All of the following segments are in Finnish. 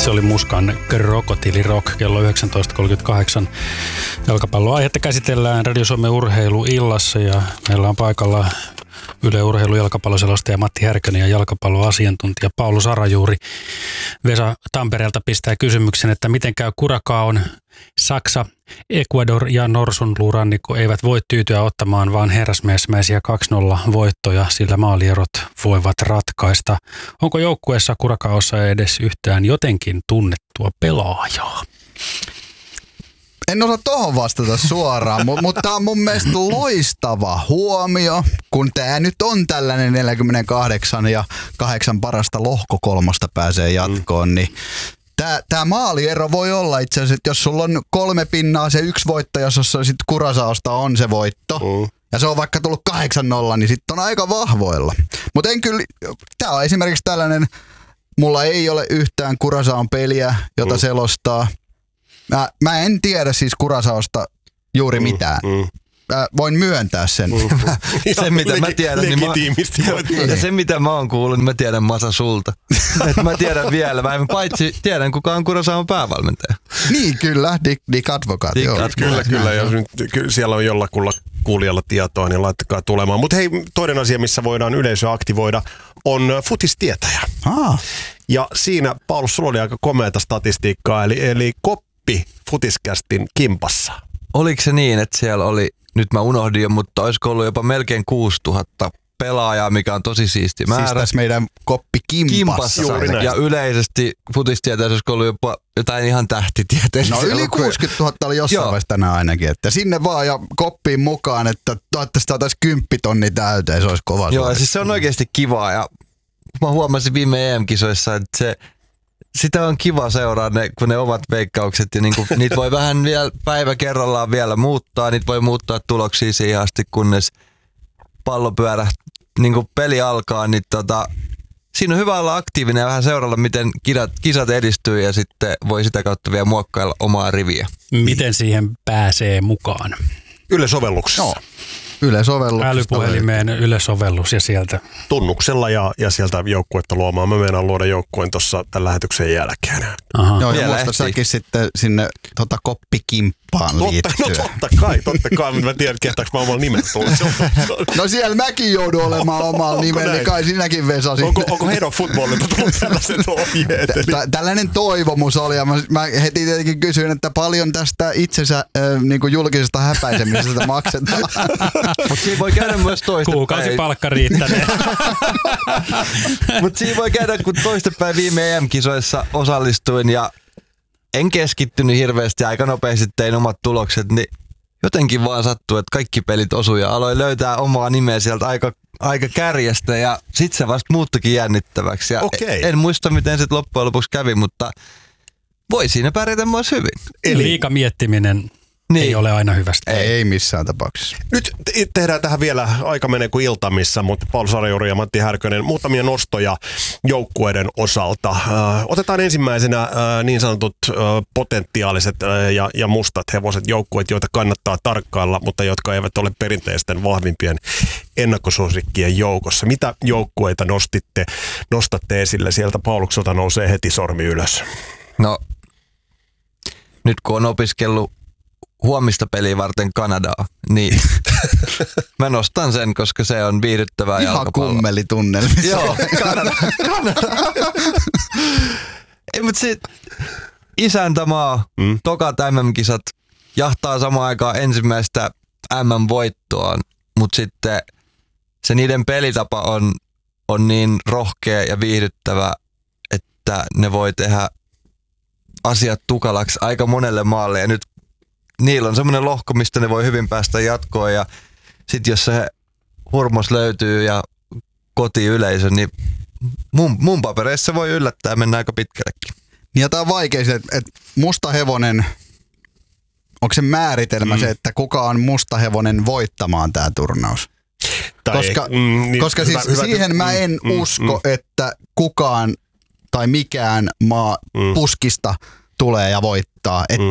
Se oli Muskan Krokotiili Rock kello 19.38. Jalkapalloaihetta käsitellään Radio Suomen urheiluillassa ja meillä on paikalla Yle Urheilu jalkapalloselostaja Matti Härkönen ja jalkapalloasiantuntija Paulus Sarajuuri. Vesa Tampereelta pistää kysymyksen, että miten käy Curaçaon. Saksa, Ecuador ja Norsunluurannikko eivät voi tyytyä ottamaan vaan herrasmiesmäisiä 2-0 voittoja, sillä maalierot voivat ratkaista. Onko joukkueessa Curaçaossa edes yhtään jotenkin tunnettua pelaajaa? En osaa tohon vastata suoraan, mutta tämä on mun mielestä loistava huomio, kun tämä nyt on tällainen 48 ja 8 parasta lohkokolmosta pääsee jatkoon, niin tämä maaliero voi olla itse asiassa, että jos sulla on 3 pinnaa, se 1 voitto, jos sitten Curaçaosta on se voitto, ja se on vaikka tullut 8-0, niin sitten on aika vahvoilla. Mutta en kyllä, tämä on esimerkiksi tällainen, mulla ei ole yhtään Curaçaon peliä, jota selostaa. Mä en tiedä siis Curaçaosta juuri mitään. Voin myöntää sen. Se mitä mä tiedän, niin se mitä mä oon kuullut, niin mä tiedän Masa sulta. Et mä tiedän vielä vähemmän, paitsi tiedän kuka on Curaçaon päävalmentaja. Niin kyllä, Dick Advocaat. Kyllä, jos nyt siellä on jollakulla kuulijalla tietoa, niin laittakaa tulemaan. Mutta hei, toinen asia, missä voidaan yleisöä aktivoida, on futistietäjä. Ja siinä, Paulus, sulla oli aika komeata statistiikkaa, eli koppi futiskästin kimpassa. Oliko se niin, että siellä oli, nyt mä unohdin jo, mutta olisiko ollut jopa melkein 6000 pelaajaa, mikä on tosi siisti määrä. Siis tässä meidän koppi kimpassa. Ja yleisesti futistieteessä olisiko ollut jopa jotain ihan tähtitieteessä. No yli 60 000 oli jossain vaiheessa tänään ainakin, että sinne vaan ja koppiin mukaan, että toivottavasti saataisiin 10 000 täyteen, se olisi kova. Joo, siis se on oikeasti kivaa ja mä huomasin viime EM-kisoissa, että sitä on kiva seuraa, kun ne ovat veikkaukset ja niinku, niitä voi vähän vielä päivä kerrallaan vielä muuttaa. Niitä voi muuttaa tuloksia siihen asti, kunnes pallopyörä niinku peli alkaa. Niin siinä on hyvä olla aktiivinen ja vähän seuralla, miten kisat edistyy ja sitten voi sitä kautta vielä muokkailla omaa riviä. Miten siihen pääsee mukaan? Yle-sovelluksessa. No. Yle-sovelluksesta. Älypuhelimeen Yle-sovellus ja sieltä. Tunnuksella ja sieltä joukkuetta luomaan. Mä meinaan luoda joukkueen tuossa tämän lähetyksen jälkeen. Joo, ja muista säkin sitten sinne koppikimppaan liittyy. No totta kai, mutta mä tiedän, kehtaanko mä omalla nimen tullut. No siellä mäkin joudun olemaan omalla nimen, niin kai sinäkin Vesa sitten. Onko Head of Footballilta tullut tällaiset ohjeet? Tällainen toivomus oli, ja mä heti tietenkin kysyin, että paljon tästä itsensä niin julkisesta häpäisemisestä maksetaan. Mutta siinä voi käydä myös toistepäin. Kuukausipalkka riittäneen. Mutta siinä voi käydä, kun toistepäin viime EM-kisoissa osallistuin ja en keskittynyt hirveästi, aika nopeasti tein omat tulokset, niin jotenkin vaan sattuu, että kaikki pelit osui ja aloin löytää omaa nimeä sieltä aika kärjestä ja sit se vasta muuttukin jännittäväksi. Ja en muista, miten sit loppujen lopuksi kävi, mutta voi siinä pärjätä myös hyvin. Eli liika miettiminen ei ole aina hyvästä. Ei missään tapauksessa. Nyt tehdään tähän vielä, aika menee kuin iltamissa, mutta Paulus Sarajuuri ja Matti Härkönen, muutamia nostoja joukkueiden osalta. Otetaan ensimmäisenä niin sanotut potentiaaliset ja mustat hevoset joukkueet, joita kannattaa tarkkailla, mutta jotka eivät ole perinteisten vahvimpien ennakkosuosikkien joukossa. Mitä joukkueita nostatte esille? Sieltä Paulukselta nousee heti sormi ylös. No, nyt kun on opiskellut huomista peliä varten Kanadaa, niin mä nostan sen, koska se on viihdyttävää jalkapalloa. Ihan kummelitunnelmissa. Joo, Kanada. Ei, mutta sit isäntämaa, tokat MM-kisat, jahtaa samaan aikaan ensimmäistä MM-voittoaan, mutta sitten se niiden pelitapa on niin rohkea ja viihdyttävä, että ne voi tehdä asiat tukalaksi aika monelle maalle ja nyt niillä on semmoinen lohko, mistä ne voi hyvin päästä jatkoon ja sit jos se hurmos löytyy ja kotiyleisö, niin mun papereissa voi yllättää ja mennä aika pitkällekin. Ja tää on vaikea se, että musta hevonen, onko se määritelmä se, että kuka on musta hevonen voittamaan tää turnaus? Koska siis siihen mä en usko, että kukaan tai mikään maa puskista tulee ja voittaa.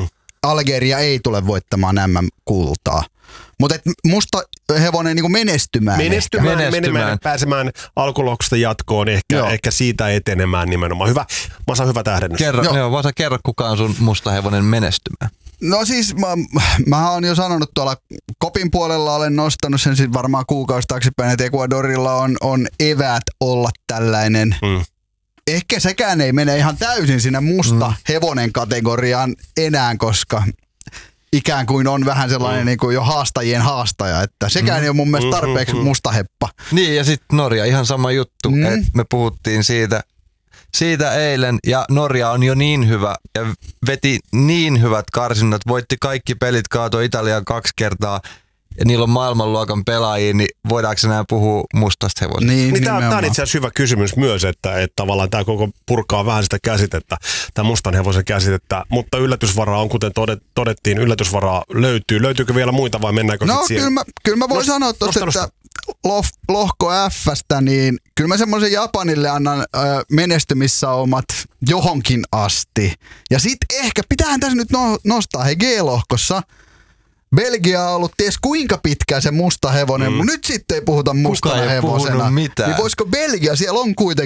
Algeria ei tule voittamaan MM-kultaa. Mutta musta hevonen niin menestymään, pääsemään alkulohkosta jatkoon, ehkä siitä etenemään nimenomaan. Masa, hyvä tähdennys. Kerro kuka on sun musta hevonen menestymään. No siis mä oon jo sanonut tuolla Kopin puolella, olen nostanut sen siis varmaan kuukausi taaksepäin, että Ecuadorilla on eväät olla tällainen. Ehkä sekään ei mene ihan täysin siinä musta hevonen kategoriaan enää, koska ikään kuin on vähän sellainen niin kuin jo haastajien haastaja, että sekään ei ole mun mielestä tarpeeksi musta heppa. Niin ja sitten Norja, ihan sama juttu, että me puhuttiin siitä eilen ja Norja on jo niin hyvä ja veti niin hyvät karsinnat, voitti kaikki pelit, kaatoi Italiaan 2 kertaa ja niillä on maailmanluokan pelaajia, niin voidaanko enää puhua mustasta hevosesta? Niin tämä on itse asiassa hyvä kysymys myös, että tavallaan tämä koko purkaa vähän sitä käsitettä, tämä mustan hevosen käsitettä, mutta yllätysvaraa on, kuten todettiin, yllätysvaraa löytyy. Löytyykö vielä muita vai mennäänkö sitten siihen? Kyllä mä voin sanoa tuosta, että lohko F:stä, niin kyllä mä semmoisen Japanille annan menestymissaumat johonkin asti. Ja sit ehkä, pitäähän tässä nyt nostaa, G-lohkossa, Belgia on ollut ties kuinka pitkään se musta hevonen, mutta nyt sitten ei puhuta mustana hevosena. Mitään. Niin voisiko Belgia, siellä on kuitenkin